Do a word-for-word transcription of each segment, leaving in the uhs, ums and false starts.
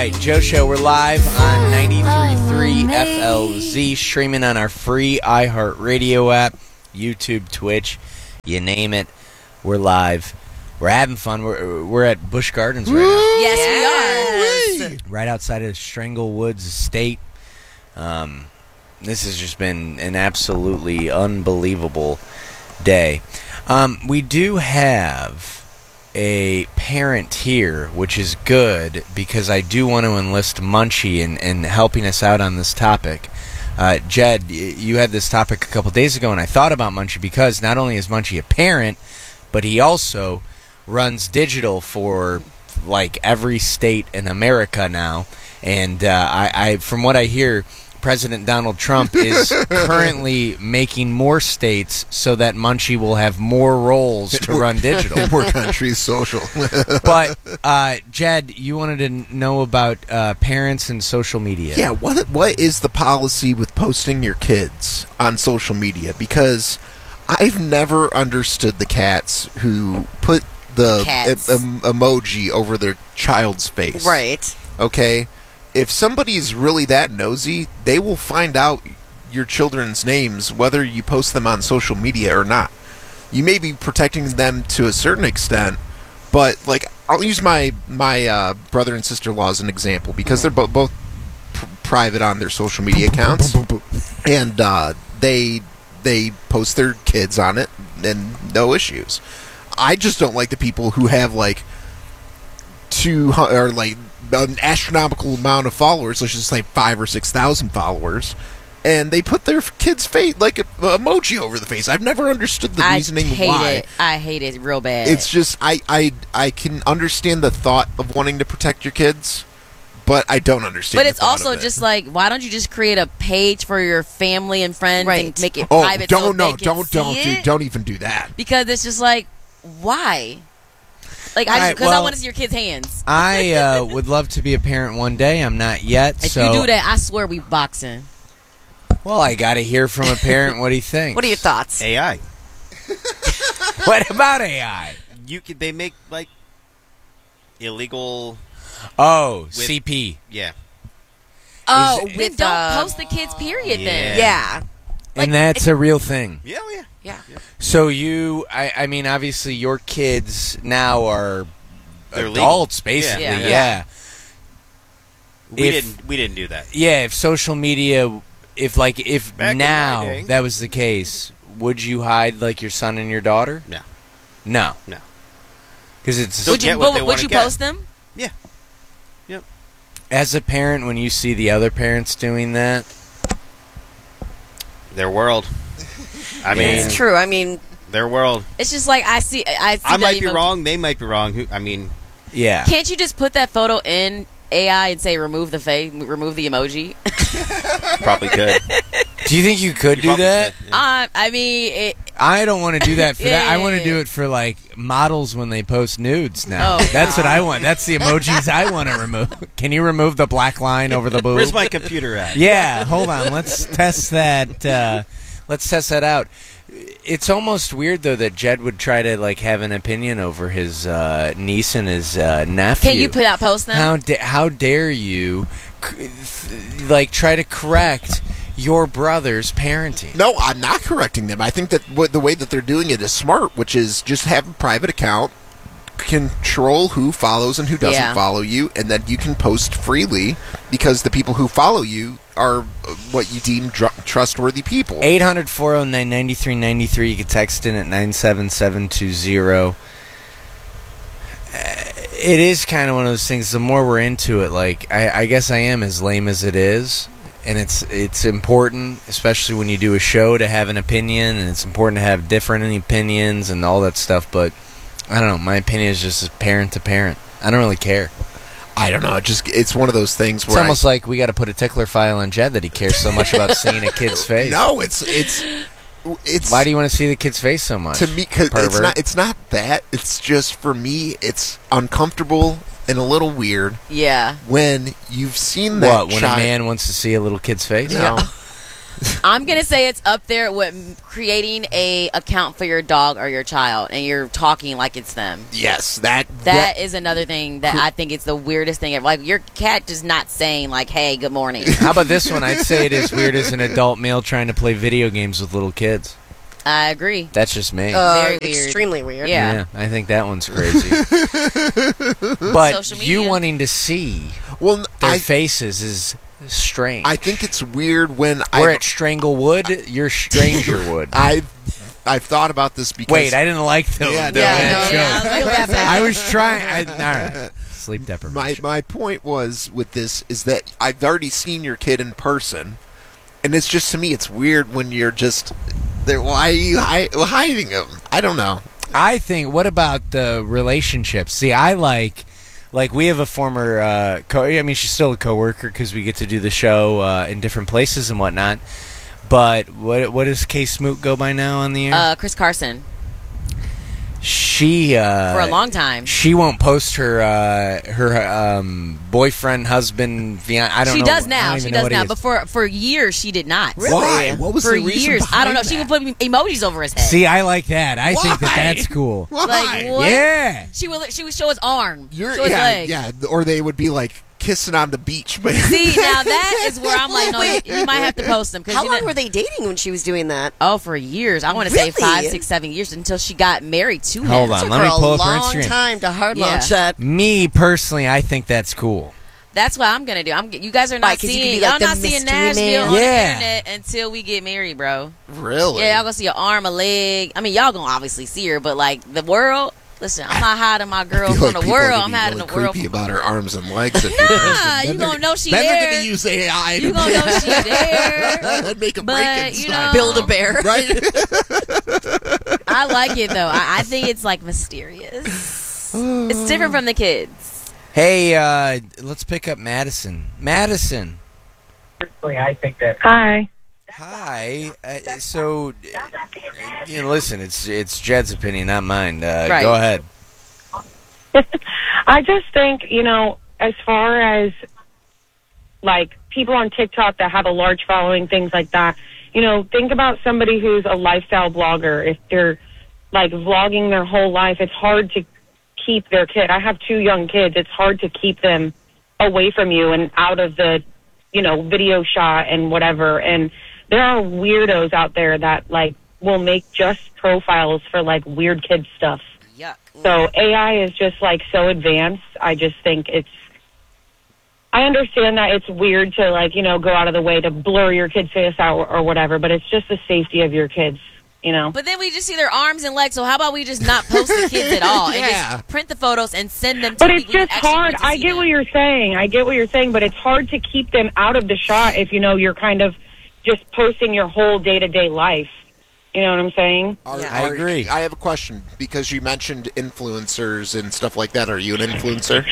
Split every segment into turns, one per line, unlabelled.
right, Joe Show. We're live on ninety-three point three F L Z, streaming on our free iHeartRadio app, YouTube, Twitch, you name it. We're live. We're having fun. We're we're at Busch Gardens right now.
Yes, we are.
Yes. Right outside of Strangle Woods Estate. Um, this has just been an absolutely unbelievable day. Um, we do have a parent here, which is good because I do want to enlist Munchie in, in helping us out on this topic. Uh, Jed, you had this topic a couple days ago, and I thought about Munchie because not only is Munchie a parent, but he also runs digital for like every state in America now. And uh, I, I, from what I hear, President Donald Trump is currently making more states so that Munchie will have more roles to run digital.
More countries social.
But, uh, Jed, you wanted to know about uh, parents and social media.
Yeah, what what is the policy with posting your kids on social media? Because I've never understood the cats who put the
Cats.
em- emoji over their child's face.
Right.
Okay? If somebody's really that nosy, they will find out your children's names whether you post them on social media or not. You may be protecting them to a certain extent, but like I'll use my my uh, brother and sister-in-law as an example because they're bo- both pr- private on their social media accounts, and uh, they they post their kids on it and no issues. I just don't like the people who have like two hu- or like an astronomical amount of followers, let's just say five or six thousand followers, and they put their kid's face like a, a emoji over the face. I've never understood the
I
reasoning
hate
why.
it. I hate it real bad.
It's just I, I I can understand the thought of wanting to protect your kids, but I don't understand.
But
the
it's
thought
also
of it.
just like, why don't you just create a page for your family and friends
Right.
and make it
oh
private?
don't
so
no
they can
don't
see
don't do,
it?
don't even do that.
Because it's just like, why? Like, I
All right,
because I
well-
want to see your kids' hands.
I uh, would love to be a parent one day. I'm not yet.
If
so,
you do that, I swear we boxing.
well, I got to hear from a parent what he thinks.
What are your thoughts?
A I.
What about A I?
You could. They make like illegal.
Oh,
With-
C P.
Yeah.
Oh,
Then
with
don't
uh,
post the kids, period, then.
Yeah. Like,
And that's a real thing.
Yeah. Oh, yeah.
Yeah.
So you, I, I mean, obviously your kids now are
They're legal.
adults, basically.
Yeah.
Yeah.
Yeah.
We
If-
didn't. We didn't do that.
Yeah, if social media, if like, if
Back in my
now
day.
that was the case, would you hide like your son and your daughter?
No.
No.
No.
Because it's,
They'll
Would you,
get what
but
they
would
wanna
you
get.
post them?
Yeah. Yep.
as a parent, when you see the other parents doing that,
Their world. I mean,
It's true. I mean,
their world.
It's just like, I see. I, see
I
that
might be
emoji.
wrong. They might be wrong. Who? I mean,
yeah.
Can't you just put that photo in A I and say remove the face, remove the emoji?
probably could.
Do you think you could
You
do
probably
that?
could, yeah.
Uh, I mean, it,
I don't want to do that for
Yeah,
that. I
yeah,
want to
yeah,
do
yeah.
it for like models when they post nudes now.
Oh,
That's what I want. That's the emojis I want to remove. Can you remove the black line over the boob?
Where's my computer at?
Yeah, hold on. Let's test that. Uh, let's test that out. It's almost weird though that Jed would try to like have an opinion over his uh, niece and his uh, nephew.
can you put out post them?
How da- how dare you, c- th- like try to correct your brother's parenting?
No, I'm not correcting them. I think that what, the way that they're doing it is smart, which is just have a private account, control who follows and who doesn't
Yeah.
follow you, and then you can post freely because the people who follow you are uh, what you deem dr- trustworthy people.
eight hundred, four oh nine, nine three nine three. You can text in at nine seven seven two zero. Uh, It is kind of one of those things. The more we're into it, like I, I guess I am as lame as it is, and it's it's important, especially when you do a show, to have an opinion, and it's important to have different opinions and all that stuff. But I don't know. My opinion is just as parent to parent. I don't really care.
I don't know. It just it's one of those things
It's
where
almost like we got to put a tickler file on Jed that he cares so much about seeing a kid's
I,
face.
no, it's it's it's
Why do you want to see the kid's face so much?
to me, cause it's
Pervert.
not it's not that. It's just for me, it's uncomfortable and a little weird
Yeah.
when you've seen that
What, when
child.
a man wants to see a little kid's face?
No.
I'm gonna say it's up there with creating a account for your dog or your child, and you're talking like it's them.
Yes, that
That is another thing that I think it's the weirdest thing ever. Like, your cat is not saying, like, hey, good morning.
How about this one? I'd say it is weird as an adult male trying to play video games with little kids.
I agree.
That's just me.
Uh,
Very weird.
Extremely weird.
Yeah.
I think that one's crazy. But
Social
you
media.
wanting to see
well, n-
their
I
faces is strange.
I think it's weird when
We're
I
at Stranglewood, you're Strangerwood.
I've I've thought about this because
Wait, I didn't like the,
Yeah,
the
no,
that
no,
joke.
yeah, I feel bad for that.
I was trying. I, all right. Sleep
my
deprivation.
my point was with this is that I've already seen your kid in person, and it's just to me it's weird when you're just there. Why are you hi- hiding them? I don't know.
I think. What about the relationships? See, I like, like we have a former. Uh, co- I mean, she's still a coworker because we get to do the show uh, in different places and whatnot. But what what does Kay Smoot go by now on the air?
Uh, Chris Carson.
She uh,
For a long time.
She won't post her uh, her um, boyfriend, husband, fian- I don't
She
know.
does
I
now.
don't
She
even know
does
what he
now.
is.
But for, for years, she did not.
Why? What was
For
the reason
years. I don't know.
behind
She
that?
would put emojis over his head.
See, I like that. I think that
Why?
that's cool.
Why?
Like, what?
Yeah.
She would, she would show his arm.
You're,
show his
yeah,
leg.
yeah, or they would be like kissing on the beach. But
See, now that is where I'm like, no, you, you might have to post them.
How
you
long
know,
were they dating when she was doing that?
Oh, for years. I want to
Really?
say five, six, seven years until she got married to him.
Hold on.
Took
let
her
me
a
pull up her
long
Instagram.
time to hard
Yeah.
launch that.
Me personally, I think that's cool.
That's what I'm gonna do. I'm. You guys are
Why,
not
'cause you could
seeing.
be like
y'all
the
not seeing
mystery
Nashville
man?
on
Yeah.
the internet until we get married, bro.
really,
Yeah, y'all gonna see a arm, a leg. I mean, y'all gonna obviously see her, but like the world. Listen, I'm not hiding my
I
girl
feel
from
like
the
people are
world.
gonna
I'm
be
hiding
really
the world.
creepy
From...
about her arms and legs. If
Nah,
then
you
they're
gonna know she
then
there.
they're gonna use A I.
You
to
gonna know she there.
and make a
But,
Frankenstein.
you know-
Build a bear.
right?
I like it though. I, I think it's like mysterious. It's different from the kids.
Hey, uh, let's pick up Madison. Madison.
Personally, I think that
Hi.
Hi. Uh, so, uh, you know, listen, it's it's Jed's opinion, not mine. Uh,
Right.
Go ahead.
I just think, you know, as far as like people on TikTok that have a large following, things like that, you know, think about somebody who's a lifestyle blogger. If they're like vlogging their whole life, it's hard to keep their kid. I have two young kids. It's hard to keep them away from you and out of the, you know, video shot and whatever. And there are weirdos out there that like will make just profiles for like weird kid stuff.
Yuck.
So A I is just like so advanced. I just think it's, I understand that it's weird to like, you know, go out of the way to blur your kid's face out or, or whatever, but it's just the safety of your kids, you know?
But then we just see their arms and legs. So how about we just not post the kids at all and
Yeah.
just print the photos and send them to
But it's
people who
just
actually
hard.
want to
I
see
get
them.
what you're saying. I get what you're saying, but it's hard to keep them out of the shot if, you know, you're kind of just posting your whole day-to-day life. You know what I'm saying?
Are-
Yeah.
I
are-
agree.
I have a question because you mentioned influencers and stuff like that. Are you an influencer?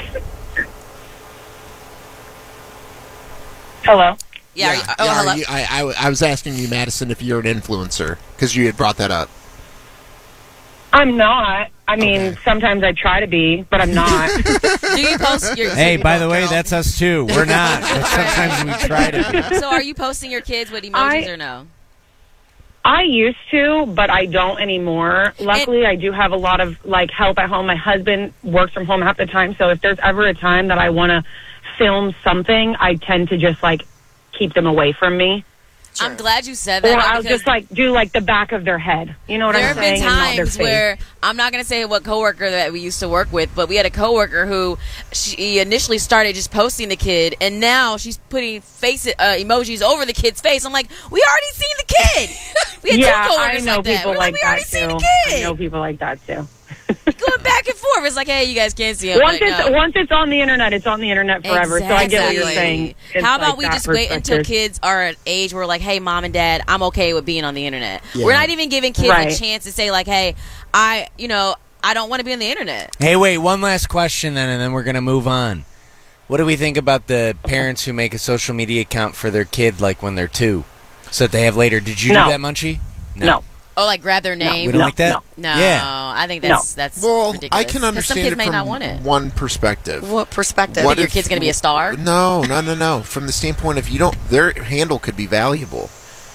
Hello?
Yeah. are you- oh,
yeah, are
hello.
you- I, I, I was asking you, Madison, if you're an influencer because you had brought that up.
I'm not. I mean,
Okay.
sometimes I try to be, but I'm not.
Do you post your?
Hey, by the
don't
way,
count.
that's us too. We're not, but sometimes we try to be.
So are you posting your kids with emojis
I-
or no?
I used to, but I don't anymore. Luckily, I do have a lot of like help at home. My husband works from home half the time, so if there's ever a time that I want to film something, I tend to just like keep them away from me,
I'm glad you said
or
that.
I'll
because
just like do like the back of their head. You know what
there
I'm
have been
saying? And not their
times
face.
where I'm not going to say what coworker that we used to work with, but we had a coworker who she initially started just posting the kid, and now she's putting face uh, emojis over the kid's face. I'm like, we already seen the kid. We had
yeah,
two
I
coworkers
know
like that.
people
We're
like
we
that
already
too.
seen the
I
kid.
know people like that too.
Going back and forth. It's like, hey, you guys can't see him.
Once
Like,
it's
no.
once it's on the internet, it's on the internet forever. So I get what you're
Exactly.
saying. It's
How about
like
we
that
just wait until
perspective.
kids are at age where like, hey, mom and dad, I'm okay with being on the internet.
Yeah.
We're not even giving kids
Right.
a chance to say like, hey, I, you know, I don't want to be on the internet.
Hey, wait, one last question then, and then we're going to move on. What do we think about the parents who make a social media account for their kid, like when they're two, so that they have later? Did you
No.
do that, Munchie?
No.
Oh, like grab their name.
We don't
No,
like that?
No,
Yeah.
I think that's that's
Well,
ridiculous.
I can
'Cause
understand
some kids
it
may
from
not want it.
one perspective.
What perspective?
What
Your
if-
kid's going to be a star.
No, no, no, no. From the standpoint of you don't, their handle could be valuable.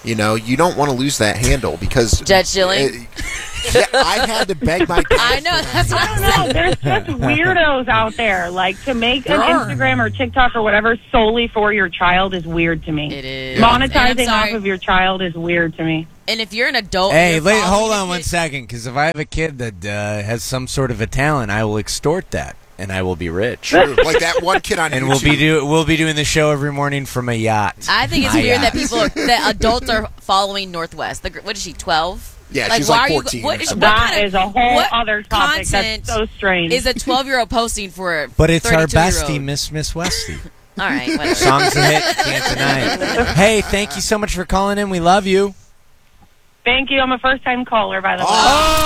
You know, you don't want to lose that handle because
Judge Schilling?
Uh, yeah, I had to beg my dad.
I know,
for
that's what
I
I'm
don't
saying.
know. There's just weirdos out there. Like, to make
There
an
are.
Instagram or TikTok or whatever solely for your child is weird to me.
It is.
Monetizing
And I'm sorry.
off of your child is weird to me.
And if you're an adult,
Hey,
you're
wait,
following
hold
the
on one
kid-
second, because if I have a kid that uh, has some sort of a talent, I will extort that, and I will be rich.
True. Like that one kid on
And
YouTube.
we'll be do we'll be doing the show every morning from a yacht.
I think it's
My
weird that
yacht.
people, are, that adults are following Northwest. The, gr- what is she, twelve?
Yeah,
like,
she's
why
like
are you-
fourteen.
what
or
is-
something.
what
That
kind of-
is a whole
what
other topic.
content
That's so strange.
Is a twelve-year-old posting for a
But it's our
thirty-two-year-old?
bestie, Miss Miss Westy.
All right, whatever.
Song's a hit, can't deny it. Hey, thank you so much for calling in. We love you.
Thank you. I'm a first-time caller, by the way.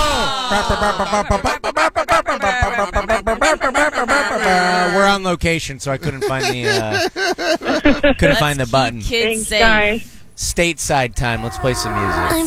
Uh, we're on location, so I couldn't find the uh, couldn't
Let's
find the
keep
button.
Kids
Thanks,
safe.
guys.
Stateside time. Let's play some music.